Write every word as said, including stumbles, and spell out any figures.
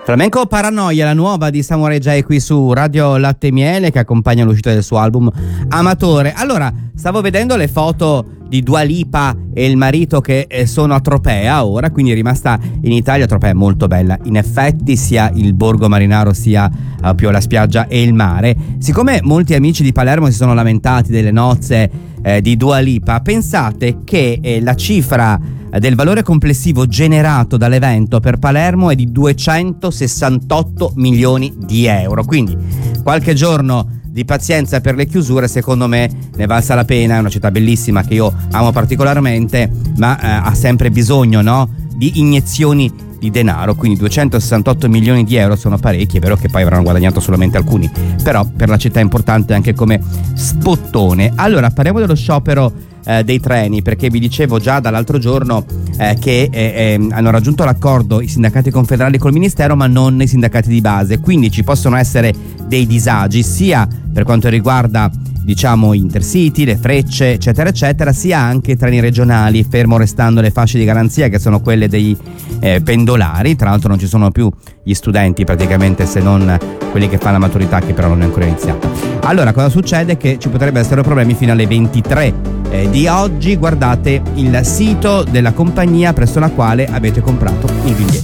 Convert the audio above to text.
Flamenco Paranoia, la nuova di Samurai J qui su Radio Latte e Miele, che accompagna l'uscita del suo album Amatore. Allora, stavo vedendo le foto di Dua Lipa e il marito che sono a Tropea ora, quindi è rimasta in Italia. Tropea è molto bella, in effetti, sia il borgo marinaro sia uh, più la spiaggia e il mare. Siccome molti amici di Palermo si sono lamentati delle nozze eh, di Dua Lipa, pensate che eh, la cifra del valore complessivo generato dall'evento per Palermo è di duecentosessantotto milioni di euro. Quindi qualche giorno di pazienza per le chiusure secondo me ne valsa la pena. È una città bellissima che io amo particolarmente, ma eh, ha sempre bisogno, no, di iniezioni di denaro. Quindi duecentosessantotto milioni di euro sono parecchi. È vero che poi avranno guadagnato solamente alcuni, però per la città è importante anche come spottone. Allora, parliamo dello sciopero Eh, dei treni, perché vi dicevo già dall'altro giorno eh, che eh, eh, hanno raggiunto l'accordo i sindacati confederali col ministero, ma non i sindacati di base, quindi ci possono essere dei disagi sia per quanto riguarda, diciamo, Intercity, le frecce eccetera eccetera, sia anche treni regionali, fermo restando le fasce di garanzia che sono quelle dei eh, pendolari. Tra l'altro non ci sono più gli studenti praticamente, se non quelli che fanno la maturità, che però non è ancora iniziata. Allora, cosa succede? Che ci potrebbero essere problemi fino alle ventitré eh, di oggi. Guardate il sito della compagnia presso la quale avete comprato il biglietto.